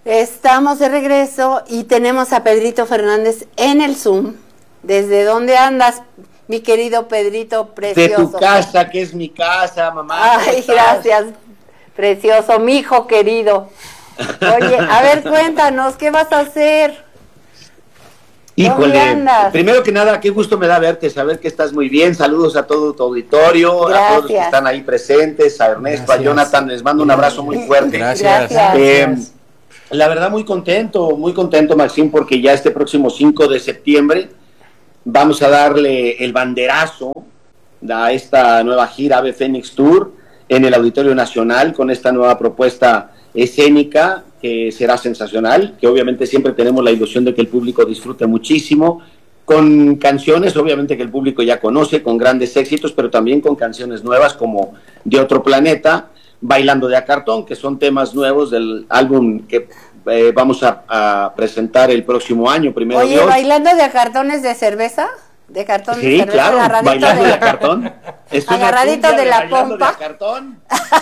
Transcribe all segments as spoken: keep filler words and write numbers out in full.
Estamos de regreso y tenemos a Pedrito Fernández en el Zoom. ¿Desde dónde andas, mi querido Pedrito precioso? De tu casa, que es mi casa, mamá. Ay, gracias, precioso, mi hijo querido. Oye, a ver, cuéntanos, ¿qué vas a hacer? Híjole, primero que nada, qué gusto me da verte, saber que estás muy bien. Saludos a todo tu auditorio, Gracias. a todos los que están ahí presentes, a Ernesto, Gracias. a Jonathan, les mando un abrazo muy fuerte. Gracias. Eh, la verdad, muy contento, muy contento, Maxim, porque ya este próximo cinco de septiembre vamos a darle el banderazo a esta nueva gira Ave Fénix Tour en el Auditorio Nacional con esta nueva propuesta escénica que será sensacional, que obviamente siempre tenemos la ilusión de que el público disfrute muchísimo, con canciones obviamente que el público ya conoce, con grandes éxitos, pero también con canciones nuevas como De Otro Planeta, Bailando de a Cartón, que son temas nuevos del álbum que eh, vamos a, a presentar el próximo año, primero Oye, Dios. ¿Bailando de a cartones de cerveza? ¿De cartón Sí, de cerveza? claro, Agarradito Bailando de, de a Cartón. Es una agarradito cumbia de la Bailando pompa. de a Cartón.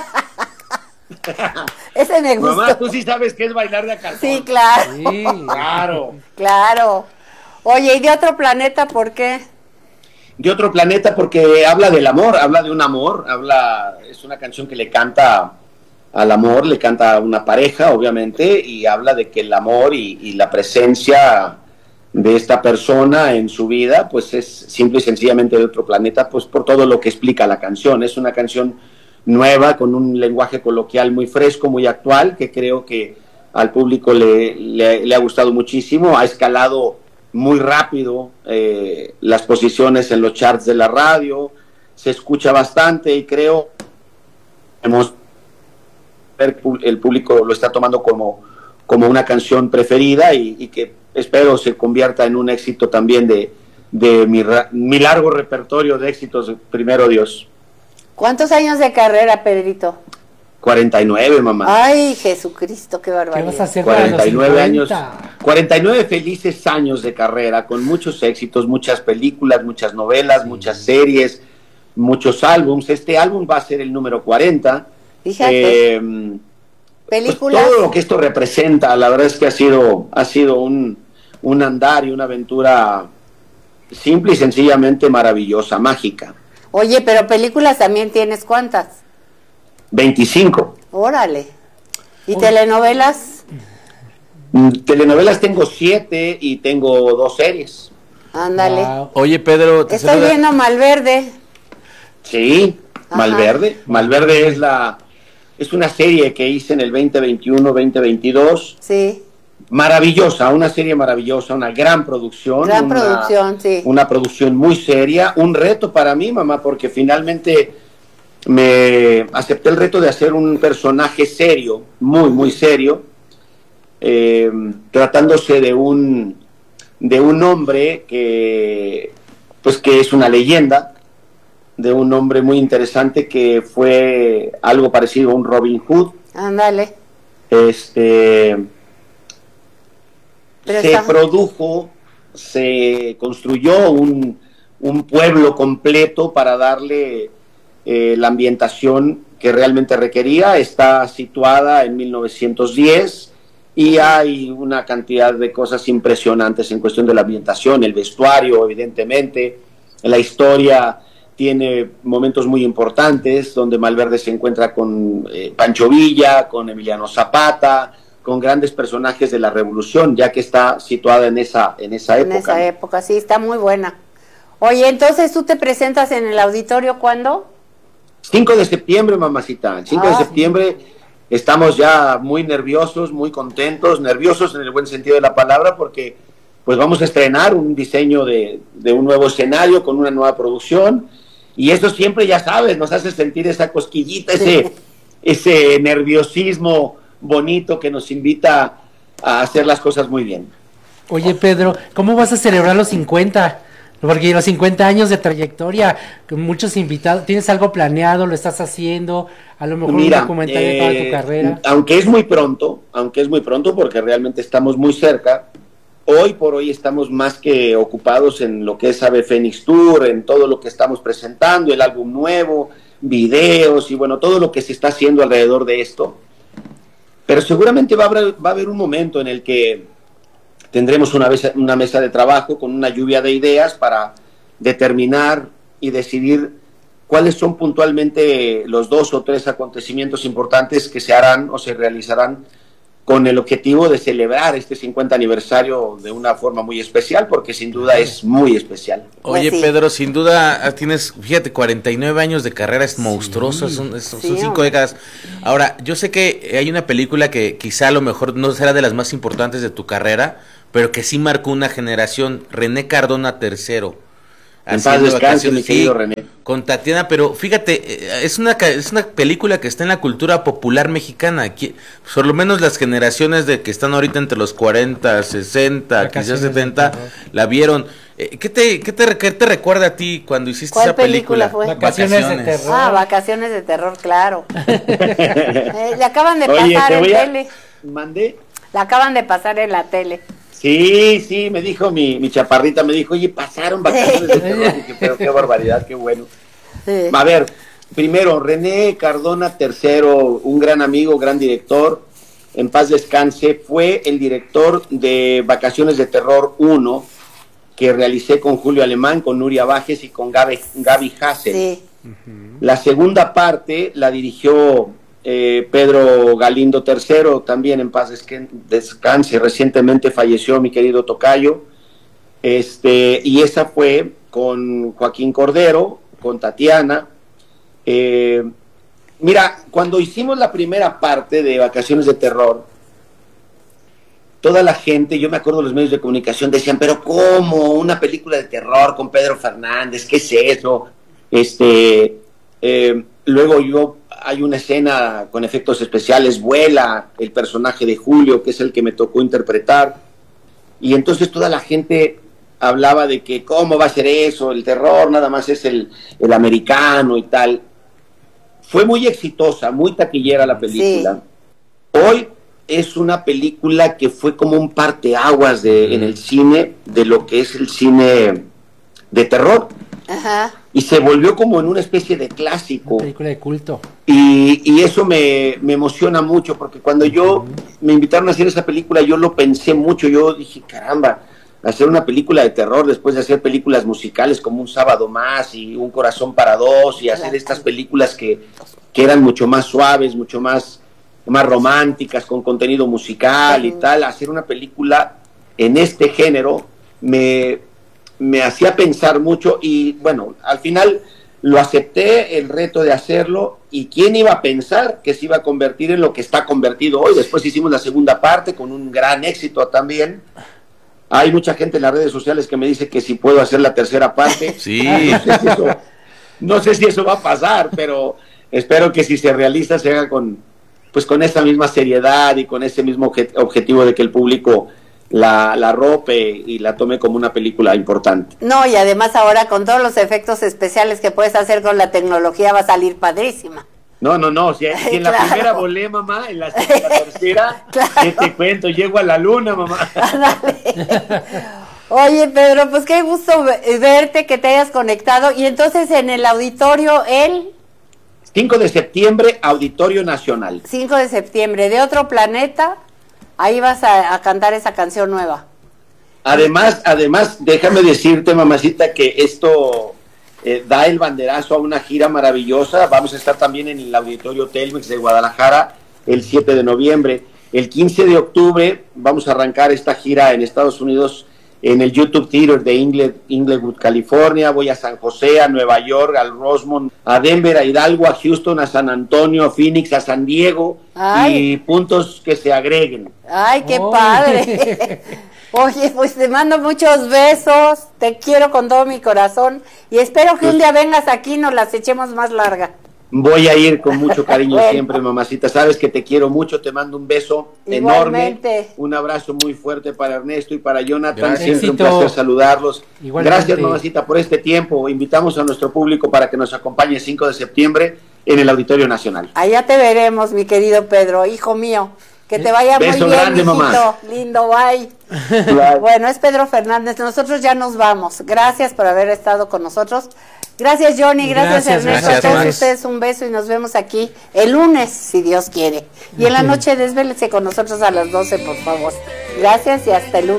Ese me gustó. Mamá, tú sí sabes qué es bailar de a cartón. Sí, claro. Sí. Claro. Claro. Oye, ¿y De Otro Planeta por qué? De Otro Planeta porque habla del amor, habla de un amor, habla, es una canción que le canta al amor, le canta a una pareja, obviamente, y habla de que el amor y, y la presencia de esta persona en su vida, pues es simple y sencillamente de otro planeta, pues por todo lo que explica la canción. Es una canción nueva, con un lenguaje coloquial muy fresco, muy actual, que creo que al público le, le, le ha gustado muchísimo, ha escalado muy rápido eh, las posiciones en los charts de la radio, se escucha bastante y creo hemos el público lo está tomando como, como una canción preferida y, y que espero se convierta en un éxito también de, de mi, mi largo repertorio de éxitos, primero Dios. ¿Cuántos años de carrera, Pedrito? cuarenta y nueve, mamá. Ay, Jesucristo, qué barbaridad. ¿Qué vas a hacer cuarenta y nueve para los años, cincuenta? cuarenta y nueve felices años de carrera, con muchos éxitos, muchas películas, muchas novelas, sí. muchas series, muchos álbums. Este álbum va a ser el número cuarenta. Fíjate. Eh, Películas. Pues todo lo que esto representa, la verdad es que ha sido, ha sido un, un andar y una aventura simple y sencillamente maravillosa, mágica. Oye, pero películas también tienes, ¿cuántas? veinticinco. Órale. ¿Y Uy. telenovelas? Mm, Telenovelas tengo siete y tengo dos series. Ándale. Wow. Oye, Pedro, te Estoy saluda- viendo Malverde. Sí, Ajá. Malverde. Malverde es la es una serie que hice en el veinte veintiuno veinte veintidós. Sí. Maravillosa, una serie maravillosa, una gran producción. Gran una, producción, sí. Una producción muy seria, un reto para mí, mamá, porque finalmente me acepté el reto de hacer un personaje serio, muy, muy serio, eh, tratándose de un de un hombre que pues que es una leyenda, de un hombre muy interesante que fue algo parecido a un Robin Hood. Ándale. Este Pero se está- produjo, se construyó un, un pueblo completo para darle eh, la ambientación que realmente requería. Está situada en mil novecientos diez y hay una cantidad de cosas impresionantes en cuestión de la ambientación, el vestuario, evidentemente, la historia tiene momentos muy importantes donde Malverde se encuentra con eh, Pancho Villa, con Emiliano Zapata, con grandes personajes de la revolución, ya que está situada en esa, en esa En época. esa época, sí, está muy buena. Oye, entonces tú te presentas en el auditorio, ¿cuándo? cinco de septiembre, mamacita. El cinco Ah, de septiembre estamos ya muy nerviosos, muy contentos, nerviosos en el buen sentido de la palabra, porque pues vamos a estrenar un diseño de, de un nuevo escenario con una nueva producción, y eso siempre, ya sabes, nos hace sentir esa cosquillita, ese, ese nerviosismo bonito que nos invita a hacer las cosas muy bien. Oye, Pedro, ¿cómo vas a celebrar los cincuenta? Porque los cincuenta años de trayectoria, con muchos invitados, ¿tienes algo planeado? ¿Lo estás haciendo? A lo mejor Mira, un documentario de eh, toda tu carrera. aunque es muy pronto, aunque es muy pronto porque realmente estamos muy cerca, hoy por hoy estamos más que ocupados en lo que es Ave Fénix Tour, en todo lo que estamos presentando, el álbum nuevo, videos y bueno, todo lo que se está haciendo alrededor de esto. Pero seguramente va a haber, va a haber un momento en el que tendremos una, vez, una mesa de trabajo con una lluvia de ideas para determinar y decidir cuáles son puntualmente los dos o tres acontecimientos importantes que se harán o se realizarán con el objetivo de celebrar este cincuenta aniversario de una forma muy especial, porque sin duda es muy especial. Oye, Pues sí. Pedro, sin duda tienes, fíjate, cuarenta y nueve años de carrera, es monstruoso, Sí. son, es- son Sí, cinco hombre. décadas. Ahora, yo sé que hay una película que quizá a lo mejor no será de las más importantes de tu carrera, pero que sí marcó una generación, René Cardona tercero. En paz Haciendo descanse, Vacaciones, mi querido sí, René. con Tatiana, pero fíjate, eh, es una ca- es una película que está en la cultura popular mexicana. Aquí, por lo menos las generaciones de que están ahorita entre los cuarenta, sesenta, Vacaciones quizás de setenta, terror. la vieron. Eh, ¿qué te qué te, qué te recuerda a ti cuando hiciste ¿Cuál esa película película? fue? Vacaciones de terror. Ah, Vacaciones de Terror, claro. Eh, le acaban de Oye, pasar te en voy a... tele. ¿Mandé? La acaban de pasar en la tele. Sí, sí, me dijo mi, mi chaparrita, me dijo, oye, pasaron Vacaciones de Terror. Dije, pero qué barbaridad, qué bueno. Sí. A ver, primero, René Cardona tercero, un gran amigo, gran director, en paz descanse, fue el director de Vacaciones de Terror uno, que realicé con Julio Alemán, con Nuria Bajes y con Gaby, Gaby Hassel. Sí. La segunda parte la dirigió eh, Pedro Galindo tercero, también en paz desque- descanse, recientemente falleció mi querido tocayo, este, y esa fue con Joaquín Cordero, con Tatiana. Eh, mira, cuando hicimos la primera parte de Vacaciones de Terror, toda la gente, yo me acuerdo los medios de comunicación decían, pero ¿cómo? Una película de terror con Pedro Fernández, ¿qué es eso? Este, eh, luego yo, hay una escena con efectos especiales, vuela el personaje de Julio, que es el que me tocó interpretar, y entonces toda la gente hablaba de que cómo va a ser eso, el terror nada más es el, el americano y tal. Fue muy exitosa, muy taquillera la película. Sí. Hoy es una película que fue como un parteaguas de, en el cine, de lo que es el cine de terror. Ajá. Y se volvió como en una especie de clásico. Una película de culto. Y, y eso me, me emociona mucho, porque cuando yo uh-huh. me invitaron a hacer esa película, yo lo pensé mucho. Yo dije, caramba, hacer una película de terror después de hacer películas musicales como Un Sábado Más y Un Corazón para Dos, y hacer estas películas que, que eran mucho más suaves, mucho más, más románticas, con contenido musical uh-huh. y tal. Hacer una película en este género me... me hacía pensar mucho y bueno, al final lo acepté, el reto de hacerlo, y quién iba a pensar que se iba a convertir en lo que está convertido hoy. Después hicimos la segunda parte con un gran éxito también. Hay mucha gente en las redes sociales que me dice que si puedo hacer la tercera parte. Sí. No sé si eso, no sé si eso va a pasar, pero espero que si se realiza se haga con, pues con esa misma seriedad y con ese mismo objet- objetivo de que el público la, la rope y la tome como una película importante. No, y además ahora con todos los efectos especiales que puedes hacer con la tecnología va a salir padrísima. No, no, no, si, si en la Claro. primera volé, mamá, en la, en la tercera, Claro. ¿qué te cuento? Llego a la luna, mamá. Oye, Pedro, pues qué gusto ve- verte, que te hayas conectado. Y entonces en el auditorio, el cinco de septiembre, Auditorio Nacional. cinco de septiembre, de otro planeta, ahí vas a, a cantar esa canción nueva. Además, además, déjame decirte, mamacita, que esto eh, da el banderazo a una gira maravillosa. Vamos a estar también en el Auditorio Telmex de Guadalajara el siete de noviembre. El quince de octubre vamos a arrancar esta gira en Estados Unidos, en el YouTube Theater de Ingle- Inglewood, California. Voy a San José, a Nueva York, al Rosemont, a Denver, a Hidalgo, a Houston, a San Antonio, a Phoenix, a San Diego. Ay. Y puntos que se agreguen. Ay, qué Oh. padre. Oye, pues te mando muchos besos, te quiero con todo mi corazón y espero que un día vengas aquí y nos las echemos más larga. Voy a ir con mucho cariño Bueno. siempre, mamacita. Sabes que te quiero mucho, te mando un beso Igualmente. enorme. Un abrazo muy fuerte para Ernesto y para Jonathan. Gracias. Siempre un Éxito. placer saludarlos. Igualmente. Gracias, mamacita, por este tiempo. Invitamos a nuestro público para que nos acompañe el cinco de septiembre en el Auditorio Nacional. Allá te veremos, mi querido Pedro, hijo mío. Que te vaya Beso muy bien, grande, mijito. mamá. Lindo, bye. Bye. Bueno, es Pedro Fernández. Nosotros ya nos vamos. Gracias por haber estado con nosotros. Gracias, Johnny. Gracias, Gracias, Ernesto. gracias, a todos Max. ustedes un beso y nos vemos aquí el lunes, si Dios quiere. Y en la noche desvélese con nosotros a las doce, por favor. Gracias y hasta el lunes.